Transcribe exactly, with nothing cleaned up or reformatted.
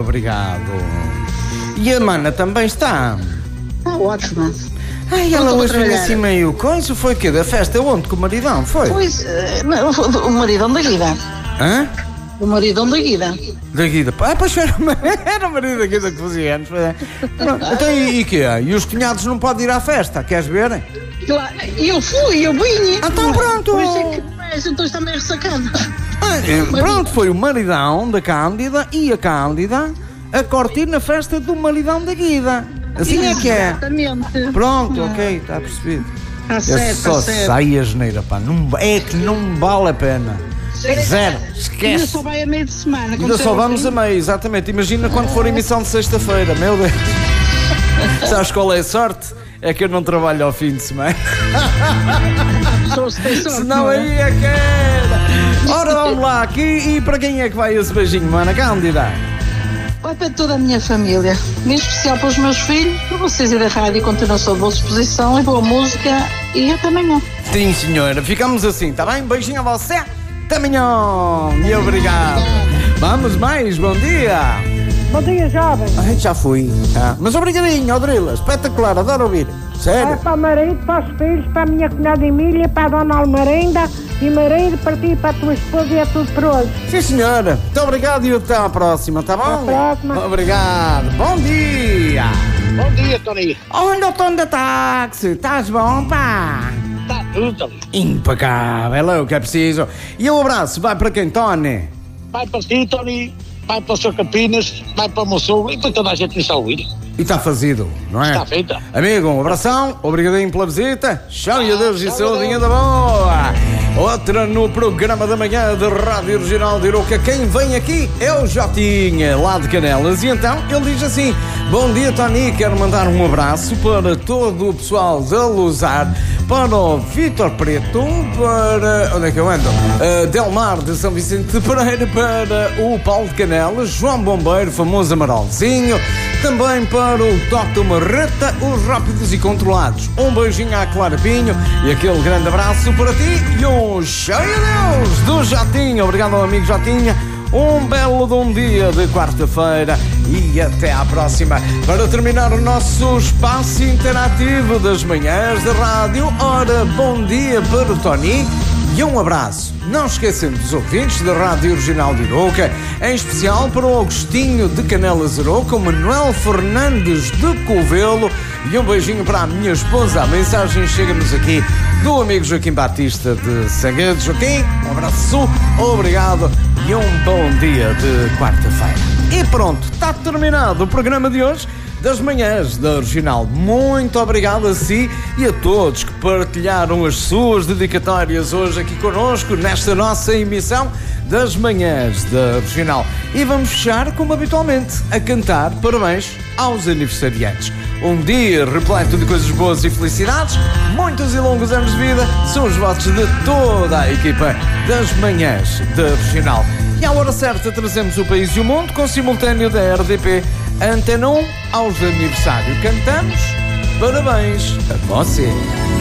obrigado. E a mana também está? Está ótima. Ai, ela hoje veio assim meio coisa. Foi o quê? Da festa onde? Com o maridão? Foi? Pois, uh, o maridão da Guida. Hã? O maridão da Guida. Da Guida. Ah, pois era, era o marido da Guida que fazia anos. Então e, e quê? E os cunhados não podem ir à festa? Queres ver? Claro, eu fui, eu vim. Então pronto. Por isso é que mas, então está meio ressacada. Ah, pronto, foi o maridão da Cândida e a Cândida a curtir na festa do maridão da Guida. Assim é que é. Exatamente. Pronto, ok, está percebido. Está certo, só está certo. sai a geneira, pá. Não, é que não vale a pena. Zero, esquece. Ainda só vai a meio de semana. Ainda só vamos a meio, exatamente. Imagina quando for emissão de sexta-feira, meu Deus. Sabes qual é a sorte? É que eu não trabalho ao fim de semana. Só se tem sorte. Senão aí é que era. Ora, vamos lá. Aqui, e para quem é que vai esse beijinho, mana Cândida? Vai para toda a minha família, em especial para os meus filhos, para vocês e da rádio, continuação de boa disposição e boa música, e até amanhã. Sim, senhora, ficamos assim, tá bem? Beijinho a você, até amanhã e obrigado. Vamos mais, bom dia. Bom dia, jovem. Ai, já fui, ah, mas obrigadinho, Odrila, espetacular, adoro ouvir, sério. É para o marido, para os filhos, para a minha cunhada Emília, para a dona Almerenda e marido, para ti, para a tua esposa e é tudo por hoje. Sim, senhora, muito obrigado e até à próxima, tá bom? Até à próxima. Obrigado, bom dia. Bom dia, Tony. Olha o tom da táxi, estás bom, pá? Está tudo, Tony. Impecável, é o que é preciso. E um abraço, vai para quem, Tony? Vai para ti, Tony. Vai para o seu Campinas, vai para o meu sogro e para toda a gente que está a ouvir. E está fazido, não é? Está feita. Amigo, um abração, obrigadinho pela visita. Tchau e adeus e saudinha da boa. Outra no programa da manhã da Rádio Regional de Iroca. Quem vem aqui é o Jotinha, lá de Canelas. E então ele diz assim: bom dia, Tony, quero mandar um abraço para todo o pessoal da Luzar, para o Vítor Preto, para... onde é que eu ando? Uh, Delmar de São Vicente de Pereira, para o Paulo de Canelas, João Bombeiro, famoso Amaralzinho, também para o Toto Marreta, os Rápidos e Controlados. Um beijinho à Clara Pinho e aquele grande abraço para ti e um cheio de Deus do Jotinha. Obrigado ao amigo Jotinha. Um belo de um dia de quarta-feira e até à próxima. Para terminar o nosso espaço interativo das manhãs da rádio, ora, bom dia para o Tony e um abraço. Não esquecendo dos ouvintes da Rádio Regional de Iroca, em especial para o Agostinho de Canelas Iroca, o Manuel Fernandes de Covelo e um beijinho para a minha esposa. A mensagem chega-nos aqui do amigo Joaquim Batista de Sanguedo. Joaquim, um abraço, obrigado e um bom dia de quarta-feira. E pronto, está terminado o programa de hoje das manhãs da Regional. Muito obrigado a si e a todos que partilharam as suas dedicatórias hoje aqui connosco nesta nossa emissão das manhãs da Regional. E vamos fechar, como habitualmente, a cantar parabéns aos aniversariantes. Um dia repleto de coisas boas e felicidades, muitos e longos anos de vida, são os votos de toda a equipa das manhãs da Regional. E à hora certa trazemos o país e o mundo com simultâneo da R D P Antena um aos aniversários. Cantamos parabéns a você.